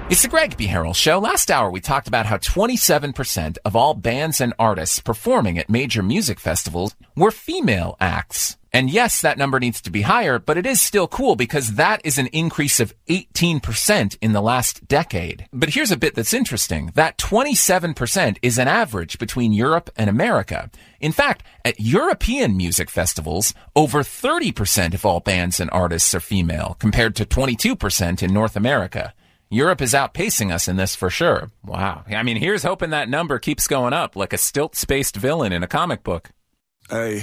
It's the Greg B. Harrell Show. Last hour, we talked about how 27% of all bands and artists performing at major music festivals were female acts. And yes, that number needs to be higher, but it is still cool because that is an increase of 18% in the last decade. But here's a bit that's interesting. That 27% is an average between Europe and America. In fact, at European music festivals, over 30% of all bands and artists are female, compared to 22% in North America. Europe is outpacing us in this for sure. Wow. I mean, here's hoping that number keeps going up like a stilt-spaced villain in a comic book. Hey,